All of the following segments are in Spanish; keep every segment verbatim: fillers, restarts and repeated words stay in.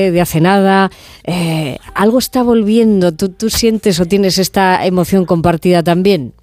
de hace nada, eh, algo está volviendo. ¿Tú, tú sientes o tienes esta emoción compartida también?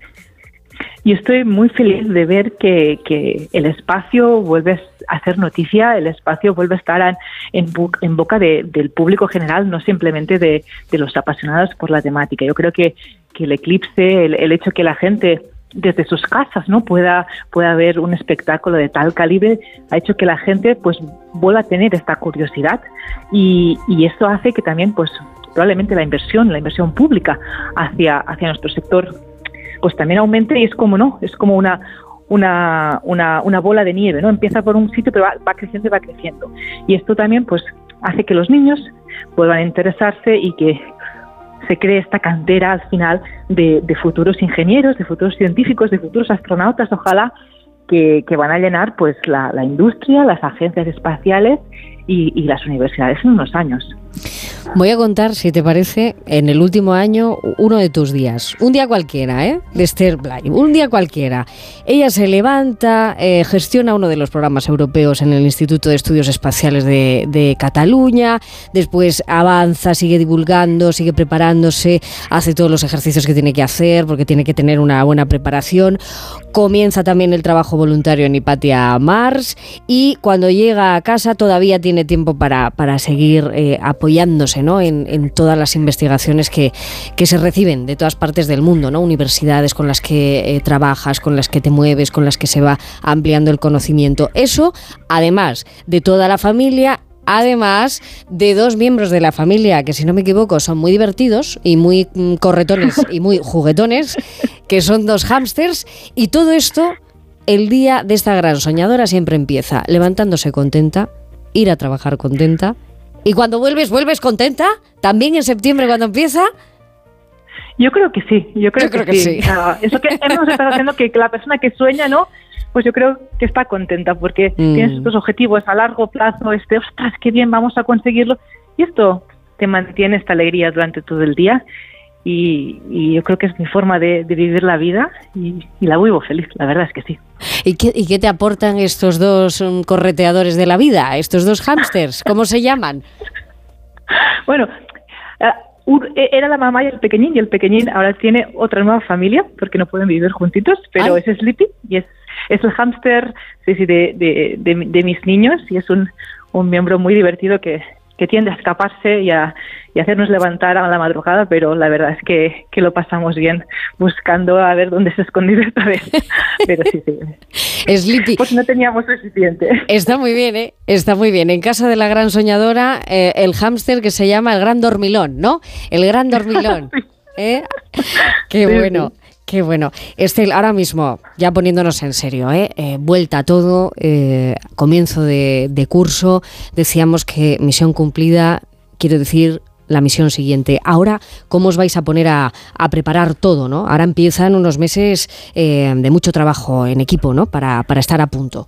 Y estoy muy feliz de ver que, que el espacio vuelve a hacer noticia, el espacio vuelve a estar en, en, bu- en boca de, del público general, no simplemente de, de los apasionados por la temática. Yo creo que, que el eclipse, el, el hecho que la gente desde sus casas no pueda, pueda ver un espectáculo de tal calibre, ha hecho que la gente pues vuelva a tener esta curiosidad y, y esto hace que también pues probablemente la inversión, la inversión pública hacia, hacia nuestro sector pues también aumente y es como no, es como una, una, una, una bola de nieve, ¿no? Empieza por un sitio pero va, va creciendo y va creciendo. Y esto también pues hace que los niños puedan interesarse y que se cree esta cantera al final de, de futuros ingenieros, de futuros científicos, de futuros astronautas, ojalá, que, que van a llenar pues la, la industria, las agencias espaciales y, y las universidades en unos años. Voy a contar, si te parece, en el último año, uno de tus días. Un día cualquiera, ¿eh? De Esther Blay. Un día cualquiera. Ella se levanta, eh, gestiona uno de los programas europeos en el Instituto de Estudios Espaciales de, de Cataluña, después avanza, sigue divulgando, sigue preparándose, hace todos los ejercicios que tiene que hacer porque tiene que tener una buena preparación. Comienza también el trabajo voluntario en Hipatia Mars y cuando llega a casa todavía tiene tiempo para, para seguir eh, apoyándose, ¿no? en, en todas las investigaciones que, que se reciben de todas partes del mundo, ¿no? Universidades con las que eh, trabajas, con las que te mueves, con las que se va ampliando el conocimiento. Eso, además de toda la familia, además de dos miembros de la familia que, si no me equivoco, son muy divertidos y muy mm, corretones y muy juguetones, que son dos hámsters, y todo esto, el día de esta gran soñadora siempre empieza levantándose contenta, ir a trabajar contenta, y cuando vuelves, ¿vuelves contenta? ¿También en septiembre cuando empieza? Yo creo que sí, yo creo, yo creo que, que sí. sí. Uh, eso que hemos estado haciendo, que la persona que sueña, ¿no? Pues yo creo que está contenta porque mm. tienes estos objetivos a largo plazo, este, ostras, qué bien, vamos a conseguirlo. Y esto te mantiene esta alegría durante todo el día y, y yo creo que es mi forma de, de vivir la vida y, y la vivo feliz, la verdad es que sí. ¿Y qué, ¿Y qué te aportan estos dos um, correteadores de la vida, estos dos hámsters? ¿Cómo se llaman? Bueno, uh, era la mamá y el pequeñín, y el pequeñín ahora tiene otra nueva familia porque no pueden vivir juntitos, pero Ay. es Sleepy y es Es el hámster sí, sí, de, de, de, de mis niños y es un, un miembro muy divertido que, que tiende a escaparse y a, y a hacernos levantar a la madrugada, pero la verdad es que, que lo pasamos bien buscando a ver dónde se escondió esta vez. Pero sí, sí. Sleepy. Pues no teníamos suficiente. Está muy bien, ¿eh? Está muy bien. En casa de la gran soñadora, eh, el hámster que se llama el gran dormilón, ¿no? El gran dormilón. ¿Eh? Qué sí, bueno. Sí. Qué bueno. Estel, ahora mismo, ya poniéndonos en serio, ¿eh? Eh, vuelta a todo, eh, comienzo de, de curso, decíamos que misión cumplida, quiero decir, la misión siguiente. Ahora, ¿cómo os vais a poner a, a preparar todo, ¿no? Ahora empiezan unos meses eh, de mucho trabajo en equipo, ¿no? Para, para estar a punto.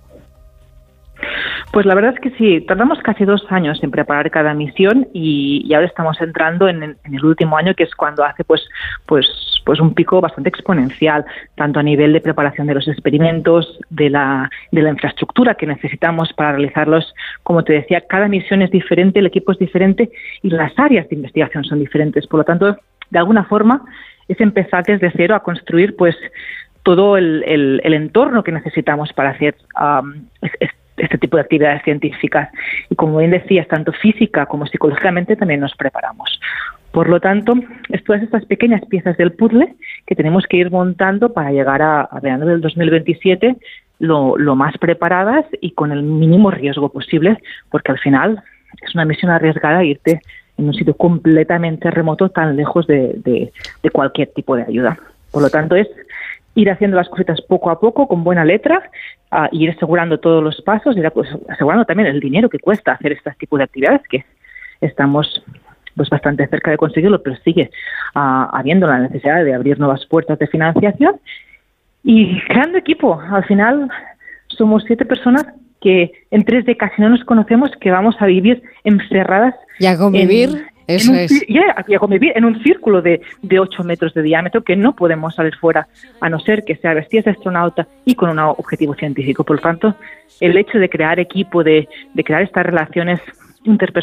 Pues la verdad es que sí, tardamos casi dos años en preparar cada misión y, y ahora estamos entrando en, en el último año, que es cuando hace pues pues pues un pico bastante exponencial, tanto a nivel de preparación de los experimentos, de la de la infraestructura que necesitamos para realizarlos. Como te decía, cada misión es diferente, el equipo es diferente y las áreas de investigación son diferentes. Por lo tanto, de alguna forma, es empezar desde cero a construir pues todo el, el, el entorno que necesitamos para hacer um, es, este tipo de actividades científicas. Y como bien decías, tanto física como psicológicamente también nos preparamos. Por lo tanto, es todas estas pequeñas piezas del puzzle que tenemos que ir montando para llegar a, a verano del dos mil veintisiete lo, lo más preparadas y con el mínimo riesgo posible, porque al final es una misión arriesgada irte en un sitio completamente remoto, tan lejos de, de, de cualquier tipo de ayuda. Por lo tanto, es ir haciendo las cositas poco a poco, con buena letra, uh, ir asegurando todos los pasos, ir pues, asegurando también el dinero que cuesta hacer este tipo de actividades, que estamos pues bastante cerca de conseguirlo, pero sigue uh, habiendo la necesidad de abrir nuevas puertas de financiación. Y creando equipo, al final somos siete personas que en tres D casi no nos conocemos, que vamos a vivir encerradas. ¿Y a convivir? En, Eso en un, es. Yeah, y a convivir en un círculo de, de ocho metros de diámetro que no podemos salir fuera, a no ser que sea vestidas de astronauta y con un objetivo científico. Por lo tanto, el hecho de crear equipo, de, de crear estas relaciones interpersonales,